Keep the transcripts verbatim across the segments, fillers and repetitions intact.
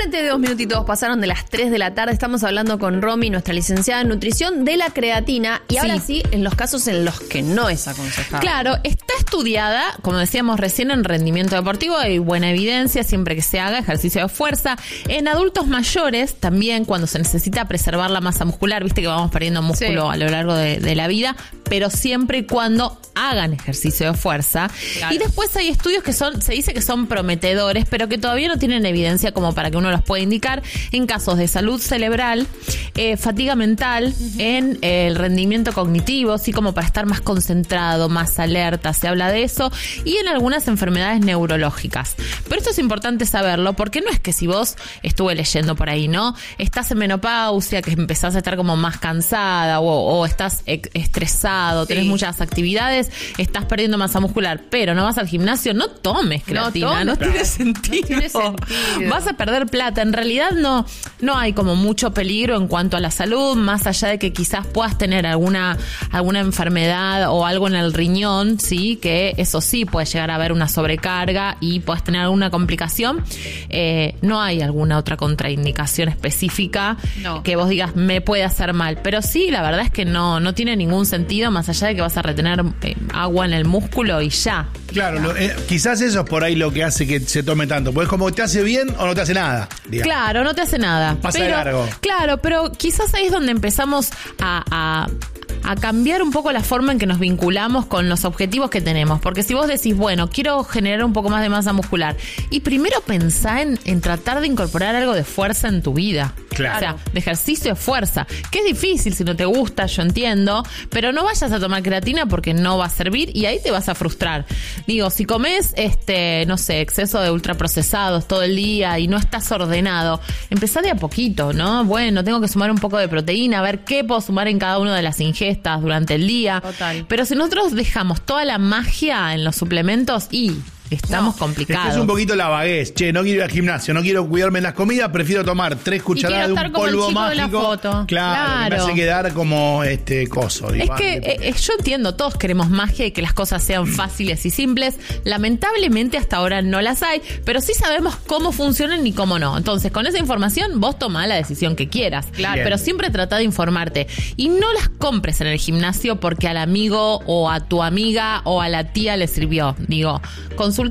cuarenta y dos minutitos pasaron de las tres de la tarde. Estamos hablando con Romy, nuestra licenciada en nutrición, de la creatina. Y ahora sí, sí en los casos en los que no es aconsejable. Claro, está estudiada, como decíamos recién, en rendimiento deportivo. Hay buena evidencia siempre que se haga ejercicio de fuerza. En adultos mayores, también cuando se necesita preservar la masa muscular, viste que vamos perdiendo músculo sí. a lo largo de, de la vida, pero siempre y cuando hagan ejercicio de fuerza. Claro. Y después hay estudios que son, se dice que son prometedores, pero que todavía no tienen evidencia como para que uno los pueda indicar en casos de salud cerebral, eh, fatiga mental, uh-huh. en eh, el rendimiento cognitivo, así como para estar más concentrado, más alerta, se habla de eso, y en algunas enfermedades neurológicas. Pero esto es importante saberlo, porque no es que si vos, estuve leyendo por ahí, ¿no? Estás en menopausia, que empezás a estar como más cansada, o, o estás e- estresado, tenés sí. muchas actividades, estás perdiendo masa muscular, pero no vas al gimnasio, no tomes creatina, no, tomes, no, tiene, sentido. no tiene sentido. Vas a perder plata. En realidad no, no hay como mucho peligro en cuanto a la salud, más allá de que quizás puedas tener alguna, alguna enfermedad o algo en el riñón, sí, que eso sí puede llegar a haber una sobrecarga y puedes tener alguna complicación. Eh, no hay alguna otra contraindicación específica no. que vos digas me puede hacer mal, pero sí, la verdad es que no, no tiene ningún sentido, más allá de que vas a retener eh, agua en el músculo y ya. Claro, lo, eh, quizás eso es por ahí lo que hace que se tome tanto, porque es como te hace bien o no te hace nada. Digamos. Claro, no te hace nada. Pasa pero, de largo. Claro, pero quizás ahí es donde empezamos a... a a cambiar un poco la forma en que nos vinculamos con los objetivos que tenemos. Porque si vos decís, bueno, quiero generar un poco más de masa muscular, y primero pensá en, en tratar de incorporar algo de fuerza en tu vida. Claro. O sea, de ejercicio de fuerza. Que es difícil si no te gusta, yo entiendo, pero no vayas a tomar creatina porque no va a servir y ahí te vas a frustrar. Digo, si comes, este, no sé, exceso de ultraprocesados todo el día y no estás ordenado, empezá de a poquito, ¿no? Bueno, tengo que sumar un poco de proteína, a ver qué puedo sumar en cada una de las ingestas durante el día. Total. Pero si nosotros dejamos toda la magia en los suplementos y estamos no, complicados. Es, es un poquito la vaguez. Che, no quiero ir al gimnasio, no quiero cuidarme en las comidas, prefiero tomar tres cucharadas de un polvo mágico. De la foto. Claro, claro. Que me hace quedar como este coso. Es digo, que eh, yo entiendo, todos queremos magia y que las cosas sean fáciles y simples. Lamentablemente hasta ahora no las hay, pero sí sabemos cómo funcionan y cómo no. Entonces, con esa información, vos tomá la decisión que quieras. Claro. Pero siempre trata de informarte. Y no las compres en el gimnasio porque al amigo o a tu amiga o a la tía le sirvió. Digo, consulta.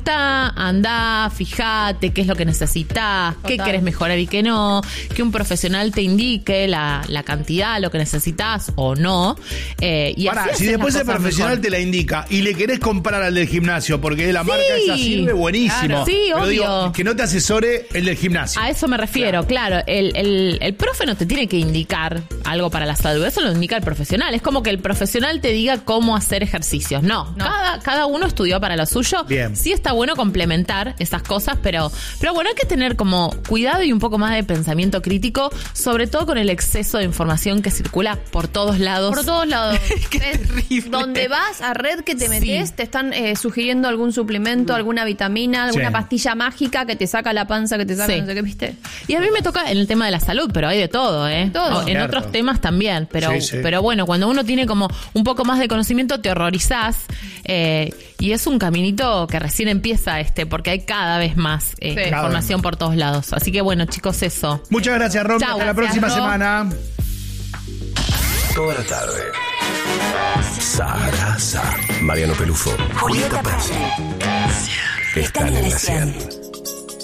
Andá, fíjate qué es lo que necesitas, qué querés mejorar y qué no, que un profesional te indique la, la cantidad, lo que necesitas o no. Eh, y Pará, si después el profesional mejor. te la indica y le querés comprar al del gimnasio porque la sí, marca esa sirve, buenísimo. Claro. Sí, pero obvio. Digo, que no te asesore el del gimnasio. A eso me refiero, claro. claro el, el, el profe no te tiene que indicar algo para la salud, eso lo indica el profesional. Es como que el profesional te diga cómo hacer ejercicios. No, no. Cada, cada uno estudió para lo suyo. Bien. Sí está bueno complementar esas cosas, pero, pero bueno, hay que tener como cuidado y un poco más de pensamiento crítico, sobre todo con el exceso de información que circula por todos lados. Por todos lados. Qué terrible. Donde vas, a red que te metes, sí. te están eh, sugiriendo algún suplemento, alguna vitamina, alguna sí. pastilla mágica que te saca la panza, que te saca sí. no sé qué, ¿viste? Y a mí me toca en el tema de la salud, pero hay de todo, ¿eh? Todo. O en Cierto. otros temas también, pero, sí, sí. pero bueno, cuando uno tiene como un poco más de conocimiento, te horrorizás, eh, y es un caminito que recién empieza este, porque hay cada vez más eh, sí. información por todos lados. Así que bueno, chicos, eso. Muchas gracias, Rom. Hasta la próxima Rom. semana. Toda la tarde. Sarasa. Mariano Pelufo. Julieta Pazzi. Están en la cien.